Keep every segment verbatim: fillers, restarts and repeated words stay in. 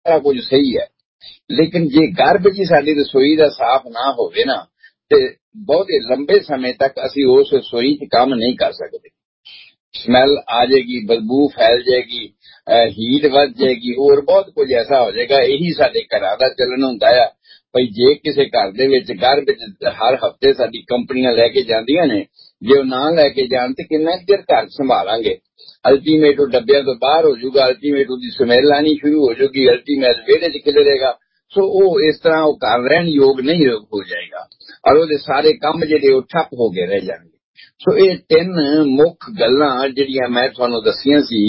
ਸਾਰਾ ਕੁਝ ਸਹੀ ਹੈ, ਲੇਕਿਨ ਜੇ ਗਰਭ ਚ ਸਾਡੀ ਰਸੋਈ ਦਾ ਸਾਫ਼ ਨਾ ਹੋਵੇ ਨਾ ਤੇ ਬਹੁਤੇ ਲੰਬੇ ਸਮੇਂ ਤੱਕ ਅਸੀਂ ਉਸ ਰਸੋਈ ਚ ਕੰਮ ਨਹੀਂ ਕਰ ਸਕਦੇ। ਸਮੈਲ ਆ ਜਾਏਗੀ, ਬਦਬੂ ਫੈਲ ਜਾਏਗੀ, ਹੀਟ ਵੱਧ ਜਾਏਗੀ, ਹੋਰ ਬਹੁਤ ਕੁਝ ਐਸਾ ਹੋ ਜਾਏਗਾ। ਇਹੀ ਸਾਡੇ ਘਰਾਂ ਦਾ ਚੱਲਣ ਹੁੰਦਾ ਆ। ਭਈ ਜੇ ਕਿਸੇ ਘਰ ਦੇ ਵਿੱਚ ਗਰਭ ਵਿੱਚ ਹਰ ਹਫ਼ਤੇ ਸਾਡੀ ਕੰਪਨੀਆਂ ਲੈ ਕੇ ਜਾਂਦੀਆਂ ਨੇ, ਜੇ ਉਹ ਨਾ ਲੈ ਕੇ ਜਾਣ ਤੇ ਕਿੰਨਾ ਚਿਰ ਘਰ ਸੰਭਾਲਾਂਗੇ। ਅਲਟੀਮੇਟ ਉਹ ਡੱਬਿਆਂ ਤੋਂ ਬਾਹਰ ਹੋ ਜਾਊਗਾ, ਅਲਟੀਮੇਟ ਉਹਦੀ ਸਮੈਲ ਆਣੀ ਸ਼ੁਰੂ ਹੋ ਜਾਊਗੀ, ਅਲਟੀਮੇਟ ਵਿਹੜੇ 'ਚ ਖਿਲਰੇਗਾ। ਸੋ ਉਹ ਇਸ ਤਰ੍ਹਾਂ ਉਹ ਘਰ ਰਹਿਣ ਯੋਗ ਨਹੀਂ ਹੋ ਜਾਏਗਾ, ਔਰ ਉਹਦੇ ਸਾਰੇ ਕੰਮ ਜਿਹੜੇ ਉਹ ਠੱਪ ਹੋ ਕੇ ਰਹਿ ਜਾਣਗੇ। ਸੋ ਇਹ ਤਿੰਨ ਮੁੱਖ ਗੱਲਾਂ ਜਿਹੜੀਆਂ ਮੈਂ ਤੁਹਾਨੂੰ ਦੱਸੀਆਂ ਸੀ,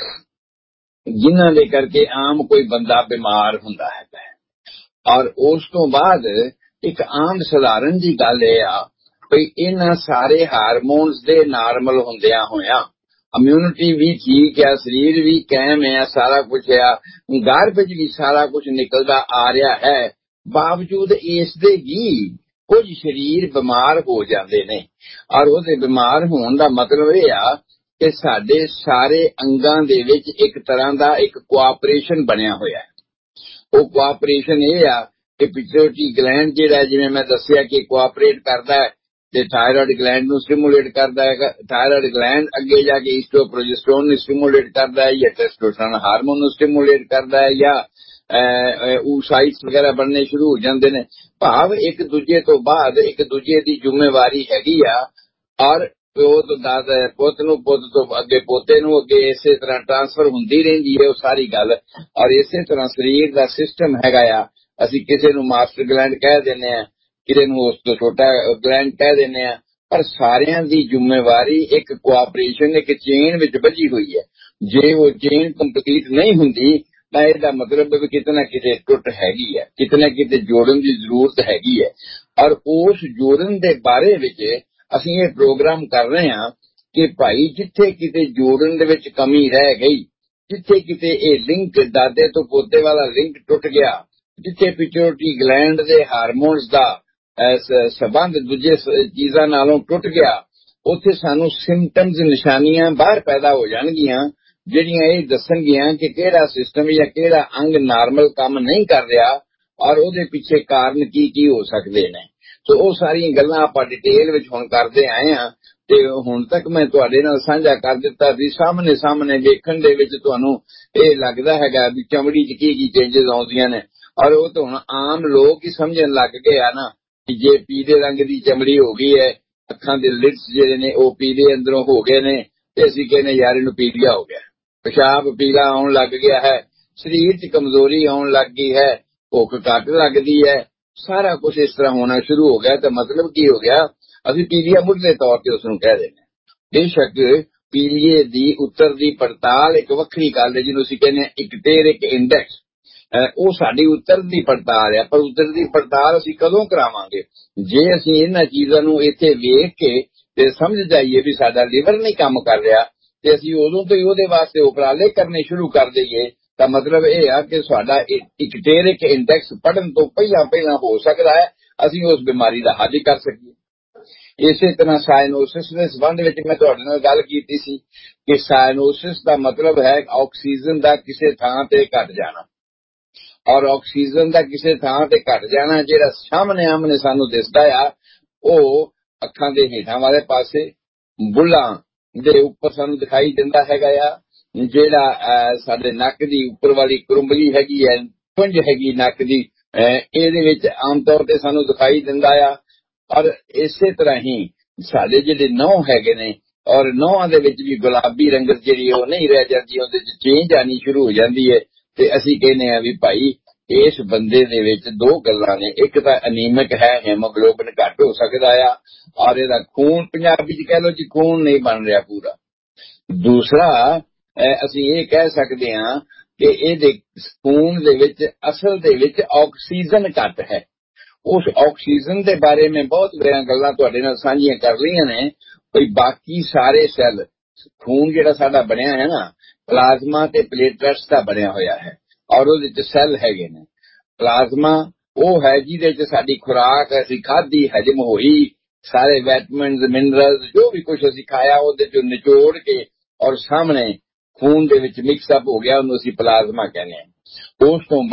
ਜਿਨ੍ਹਾਂ ਦੇ ਕਰਕੇ ਆਮ ਕੋਈ ਬੰਦਾ ਬਿਮਾਰ ਹੁੰਦਾ ਹੈਗਾ। ਔਰ ਉਸ ਤੋਂ ਬਾਅਦ ਇੱਕ ਆਮ ਸਧਾਰਨ ਜੀ ਗੱਲ ਇਹ ਆ ਭਈ ਇਹਨਾਂ ਸਾਰੇ ਹਾਰਮੋਨਸ ਦੇ ਨਾਰਮਲ ਹੁੰਦਿਆਂ ਹੋਇਆਂ ਇਮਿਊਨਿਟੀ ਵੀ ਠੀਕ ਆ, ਸਰੀਰ ਵੀ ਕਾਇਮ ਹੈ, ਸਾਰਾ ਕੁਝ ਆ, ਗਰਭ ਵਿੱਚ ਵੀ ਸਾਰਾ ਕੁਝ ਨਿਕਲਦਾ ਆ ਰਿਹਾ ਹੈ, ਬਾਵਜੂਦ ਇਸ ਦੇ ਵੀ ਕੁਝ ਸਰੀਰ ਬਿਮਾਰ ਹੋ ਜਾਂਦੇ ਨੇ। ਔਰ ਉਹਦੇ ਬਿਮਾਰ ਹੋਣ ਦਾ ਮਤਲਬ ਇਹ ਆ ਕਿ ਸਾਡੇ ਸਾਰੇ ਅੰਗਾਂ ਦੇ ਵਿੱਚ ਇੱਕ ਤਰ੍ਹਾਂ ਦਾ ਇੱਕ ਕੋਆਪਰੇਸ਼ਨ ਬਣਿਆ ਹੋਇਆ ਹੈ। ਉਹ ਕੋਆਪਰੇਸ਼ਨ ਇਹ ਆ ਕਿ ਪਿਟਿਊਟਰੀ ਗਲੈਂਡ ਜਿਹੜਾ, ਜਿਵੇਂ ਮੈਂ ਦੱਸਿਆ ਕਿ ਕੋਆਪਰੇਟ ਕਰਦਾ ਹੈ ਤੇ ਥਾਇਰਾਇਡ ਗਲੈਂਡ ਨੂੰ ਸਟਿਮੂਲੇਟ ਕਰਦਾ ਹੈ। ਥਾਇਰਾਇਡ ਗਲੈਂਡ ਅੱਗੇ ਜਾ ਕੇ ਈਸਟ੍ਰੋ ਪ੍ਰੋਜੈਸਟਰੋਨ ਨੂੰ ਸਟਿਮੂਲੇਟ ਕਰਦਾ ਹੈ, ਜਾਂ ਟੈਸਟੋਸਟੈਰੋਨ ਹਾਰਮੋਨ ਨੂੰ ਸਟਿਮੂਲੇਟ ਕਰਦਾ ਹੈ, ਜਾਂ ਊਸਾਈਟਸ ਵਗੈਰਾ ਬਣਨੇ ਸ਼ੁਰੂ ਹੋ ਜਾਂਦੇ ਨੇ। ਭਾਵ ਇੱਕ ਦੂਜੇ ਤੋਂ ਬਾਅਦ ਇੱਕ ਦੂਜੇ ਦੀ ਜ਼ਿੰਮੇਵਾਰੀ ਹੈਗੀ ਆ। ਔਰ ਪਿਓ ਤੋਂ ਦਾਦਾ, ਪੁੱਤ ਨੂੰ ਪੁੱਤ ਤੋਂ ਅੱਗੇ ਪੋਤੇ ਨੂੰ, ਅੱਗੇ ਇਸੇ ਤਰ੍ਹਾਂ ਟ੍ਰਾਂਸਫਰ ਹੁੰਦੀ ਰਹਿੰਦੀ ਹੈ ਉਹ ਸਾਰੀ ਗੱਲ। ਔਰ ਇਸੇ ਤਰ੍ਹਾਂ ਸਰੀਰ ਦਾ ਸਿਸਟਮ ਹੈਗਾ ਆ। ਅਸੀਂ ਕਿਸੇ ਨੂੰ ਮਾਸਟਰ ਗਲੈਂਡ ਕਹਿ ਦਿੰਦੇ ਹਾਂ, ਕਿਸੇ ਨੂੰ ਉਸ ਤੋਂ ਛੋਟਾ ਗਲੈਂਡ ਕਹਿ ਦਿੰਦੇ ਹਾਂ, ਪਰ ਸਾਰਿਆਂ ਦੀ ਜ਼ਿੰਮੇਵਾਰੀ ਇੱਕ ਕੋਆਪਰੇਸ਼ਨ, ਇੱਕ ਚੇਨ ਵਿੱਚ ਬੱਝੀ ਹੋਈ ਹੈ। ਜੇ ਉਹ ਚੇਨ ਕੰਪਲੀਟ ਨਹੀਂ ਹੁੰਦੀ ਤਾਂ ਇਹਦਾ ਮਤਲਬ ਵੀ ਕਿਤੇ ਨਾ ਕਿਤੇ ਟੁੱਟ ਹੈਗੀ ਹੈ, ਕਿਤੇ ਨਾ ਕਿਤੇ ਜੋੜਨ ਦੀ ਜ਼ਰੂਰਤ ਹੈਗੀ ਹੈ। ਔਰ ਉਸ ਜੋੜਨ ਦੇ ਬਾਰੇ ਵਿੱਚ ਅਸੀਂ ਇਹ ਪ੍ਰੋਗਰਾਮ ਕਰ ਰਹੇ ਹਾਂ ਕਿ ਭਾਈ ਜਿੱਥੇ ਕਿਤੇ ਜੋੜਨ ਦੇ ਵਿੱਚ ਕਮੀ ਰਹਿ ਗਈ, ਜਿੱਥੇ ਕਿਤੇ ਇਹ ਲਿੰਕ ਦਾਦੇ ਤੋਂ ਪੋਤੇ ਵਾਲਾ ਲਿੰਕ ਟੁੱਟ ਗਿਆ, ਜਿੱਥੇ ਪਿਟਿਊਟਰੀ ਗਲੈਂਡ ਦੇ ਹਾਰਮੋਨਸ ਦਾ ਸਬੰਧ ਦੂਜੇ ਚੀਜ਼ਾਂ ਨਾਲੋਂ ਟੁੱਟ ਗਿਆ, ਉੱਥੇ ਸਾਨੂੰ ਸਿੰਪਟਮਸ, ਨਿਸ਼ਾਨੀਆਂ ਬਾਹਰ ਪੈਦਾ ਹੋ ਜਾਣਗੀਆਂ, ਜਿਹੜੀਆਂ ਇਹ ਦੱਸਣਗੀਆਂ ਕਿ ਕਿਹੜਾ ਸਿਸਟਮ ਜਾਂ ਕਿਹੜਾ ਅੰਗ ਨਾਰਮਲ ਕੰਮ ਨਹੀਂ ਕਰ ਰਿਹਾ ਔਰ ਉਹਦੇ ਪਿੱਛੇ ਕਾਰਨ ਕੀ ਕੀ ਹੋ ਸਕਦੇ ਨੇ। ਸੋ ਉਹ ਸਾਰੀਆਂ ਗੱਲਾਂ ਆਪਾਂ ਡਿਟੇਲ ਵਿੱਚ ਹੁਣ ਕਰਦੇ ਆਏ ਹਾਂ ਤੇ ਹੁਣ ਤੱਕ ਮੈਂ ਤੁਹਾਡੇ ਨਾਲ ਸਾਂਝਾ ਕਰ ਦਿੱਤਾ ਵੀ ਸਾਹਮਣੇ ਸਾਹਮਣੇ ਵੇਖਣ ਦੇ ਵਿੱਚ ਤੁਹਾਨੂੰ ਇਹ ਲੱਗਦਾ ਹੈਗਾ ਵੀ ਚਮੜੀ 'ਚ ਕੀ ਕੀ ਚੇਂਜਸ ਆਉਂਦੀਆਂ ਨੇ। ਔਰ ਉਹ ਤਾਂ ਹੁਣ ਆਮ ਲੋਕ ਹੀ ਸਮਝਣ ਲੱਗ ਗਏ ਆ ਨਾ ਕਿ ਜੇ ਪੀਲੇ ਰੰਗ ਦੀ ਚਮੜੀ ਹੋ ਗਈ ਹੈ, ਅੱਖਾਂ ਦੇ ਲਿਡਸ ਜਿਹੜੇ ਨੇ ਉਹ ਪੀਲੇ ਅੰਦਰੋਂ ਹੋ ਗਏ ਨੇ, ਤੇ ਅਸੀਂ ਕਹਿੰਦੇ ਯਾਰ ਇਹਨੂੰ ਪੀਲੀਆ ਹੋ ਗਿਆ, ਪਿਸ਼ਾਬ ਪੀਲਾ ਆਉਣ ਲੱਗ ਗਿਆ ਹੈ, ਸਰੀਰ 'ਚ ਕਮਜ਼ੋਰੀ ਆਉਣ ਲੱਗ ਗਈ ਹੈ, ਭੁੱਖ ਘੱਟ ਲੱਗਦੀ ਹੈ, ਸਾਰਾ ਕੁਝ ਇਸ ਤਰ੍ਹਾਂ ਹੋਣਾ ਸ਼ੁਰੂ ਹੋ ਗਿਆ। ਤਾਂ ਮਤਲਬ ਕੀ ਹੋ ਗਿਆ, ਅਸੀਂ ਪੀਲੀਆ ਮੁੱਢਲੇ ਤੌਰ ਤੇ ਉਸ ਨੂੰ ਕਹਿ ਦਿੰਦੇ ਹਾਂ। ਬੇਸ਼ੱਕ ਪੀਲੀਏ ਦੀ ਉੱਤਰ ਦੀ ਪੜਤਾਲ ਇੱਕ ਵੱਖਰੀ ਗੱਲ ਹੈ, ਜਿਹਨੂੰ ਅਸੀਂ ਕਹਿੰਦੇ ਹਾਂ ਇਕਟੇਰਿਕ ਇੰਡੈਕਸ, ਉਹ ਸਾਡੀ ਉੱਤਰ ਦੀ ਪੜਤਾਲ ਹੈ। ਪਰ ਉੱਤਰ ਦੀ ਪੜਤਾਲ ਅਸੀਂ ਕਦੋਂ ਕਰਾਵਾਂਗੇ, ਜੇ ਅਸੀਂ ਇਹਨਾਂ ਚੀਜ਼ਾਂ ਨੂੰ ਇੱਥੇ ਵੇਖ ਕੇ ਤੇ ਸਮਝ ਜਾਈਏ ਵੀ ਸਾਡਾ ਲਿਵਰ ਨਹੀਂ ਕੰਮ ਕਰ ਰਿਹਾ ਤੇ ਅਸੀਂ ਉਦੋਂ ਤੋਂ ਹੀ ਉਹਦੇ ਵਾਸਤੇ ਉਪਰਾਲੇ ਕਰਨੇ ਸ਼ੁਰੂ ਕਰ ਦਈਏ, ਤਾਂ ਮਤਲਬ ਇਹ ਆ ਕਿ ਸਾਡਾ ਇਕਟੇਰਿਕ ਇੰਡੈਕਸ ਪੜਨ ਤੋਂ ਪਹਿਲਾਂ ਪਹਿਲਾਂ ਹੋ ਸਕਦਾ ਹੈ ਅਸੀਂ ਉਸ ਬਿਮਾਰੀ ਦਾ ਹੱਲ ਕਰ ਸਕੀਏ। ਇਸੇ ਤਰ੍ਹਾਂ ਸਾਇਨੋਸਿਸ ਦੇ ਸੰਬੰਧ ਵਿੱਚ ਮੈਂ ਤੁਹਾਡੇ ਨਾਲ ਗੱਲ ਕੀਤੀ ਸੀ ਕਿ ਸਾਇਨੋਸਿਸ ਦਾ ਮਤਲਬ ਹੈ ਆਕਸੀਜਨ ਦਾ ਕਿਸੇ ਥਾਂ ਤੇ ਘਟ ਜਾਣਾ। ਔਰ ਆਕਸੀਜਨ ਦਾ ਕਿਸੇ ਥਾਂ ਤੇ ਘਟ ਜਾਣਾ ਜਿਹੜਾ ਸਾਹਮਣੇ ਆਮਣੇ ਸਾਨੂੰ ਦਿਸਦਾ ਆ, ਉਹ ਅੱਖਾਂ ਦੇ ਹੇਠਾਂ ਵਾਲੇ ਪਾਸੇ, ਬੁੱਲਾਂ ਦੇ ਉੱਪਰ ਸਾਨੂੰ ਦਿਖਾਈ ਦਿੰਦਾ ਹੈਗਾ ਆ। ਜਿਹੜਾ ਸਾਡੇ ਨੱਕ ਦੀ ਉੱਪਰ ਵਾਲੀ ਕਰੁੰਬਲੀ ਹੈਗੀ ਹੈ, ਪੁੰਜ ਹੈਗੀ ਨੱਕ ਦੀ, ਇਹਦੇ ਵਿੱਚ ਆਮ ਤੌਰ ਤੇ ਸਾਨੂੰ ਦਿਖਾਈ ਦਿੰਦਾ ਆ। ਔਰ ਇਸੇ ਤਰ੍ਹਾਂ ਹੀ ਸਾਡੇ ਜਿਹੜੇ ਨਹੁੰ ਹੈਗੇ ਨੇ, ਔਰ ਨਹੁੰਾਂ ਦੇ ਵਿੱਚ ਵੀ ਗੁਲਾਬੀ ਰੰਗਤ ਜਿਹੜੀ ਉਹ ਨਹੀਂ ਰਹਿ ਜਾਂਦੀ, ਉਹਦੇ ਚ ਚੇਂਜ ਆਣੀ ਸ਼ੁਰੂ ਹੋ ਜਾਂਦੀ ਹੈ। ਤੇ ਅਸੀਂ ਕਹਿੰਦੇ ਆ ਵੀ ਭਾਈ ਇਸ ਬੰਦੇ ਦੇ ਵਿੱਚ ਦੋ ਗੱਲਾਂ ਨੇ, ਇੱਕ ਤਾਂ ਅਨੀਮਿਕ ਹੈ, ਹੈਮੋਗਲੋਬਿਨ ਘੱਟ ਹੋ ਸਕਦਾ ਆ, ਔਰ ਇਹਦਾ ਖੂਨ, ਪੰਜਾਬੀ ਚ ਕਹਿ ਲਓ ਜੀ, ਖੂਨ ਨਹੀਂ ਬਣ ਰਿਹਾ ਪੂਰਾ। ਦੂਸਰਾ ਅਸੀਂ ਇਹ ਕਹਿ ਸਕਦੇ ਹਾਂ ਕਿ ਇਹਦੇ ਖੂਨ ਦੇ ਵਿੱਚ ਅਸਲ ਦੇ ਵਿੱਚ ਆਕਸੀਜਨ ਘੱਟ ਹੈ। ਉਸ ਆਕਸੀਜਨ ਦੇ ਬਾਰੇ ਮੈਂ ਬਹੁਤ ਗੱਲਾਂ ਤੁਹਾਡੇ ਨਾਲ ਸਾਂਝੀਆਂ ਕਰ ਲਈਆਂ ਨੇ। ਕੋਈ ਬਾਕੀ ਸਾਰੇ ਸੈੱਲ, ਖੂਨ ਜਿਹੜਾ ਸਾਡਾ ਬਣਿਆ ਹੈ ਨਾ, ਪਲਾਜ਼ਮਾ ਤੇ ਪਲੇਟਲੈਟਸ ਦਾ ਬਣਿਆ ਹੋਇਆ ਹੈ, ਔਰ ਉਹਦੇ ਚ ਸੈੱਲ ਹੈਗੇ ਨੇ। ਪਲਾਜ਼ਮਾ ਉਹ ਹੈ ਜਿਹਦੇ ਚ ਸਾਡੀ ਖੁਰਾਕ ਅਸੀਂ ਖਾਧੀ, ਹਜਮ ਹੋਈ, ਸਾਰੇ ਵਿਟਾਮਿਨਸ, ਮਿਨਰਲਸ, ਜੋ ਵੀ ਕੁਝ ਅਸੀਂ ਖਾਇਆ ਉਹਦੇ ਚੋਂ ਨਿਚੋੜ ਕੇ ਔਰ ਸਾਹਮਣੇ ਖੂਨ ਦੇ ਵਿੱਚ ਮਿਕਸ ਅਪ ਹੋ ਗਿਆ, ਉਹਨੂੰ ਅਸੀਂ ਪਲਾਜ਼ਮਾ ਕਹਿੰਦੇ ਹਾਂ। ਉਸ ਤੋਂ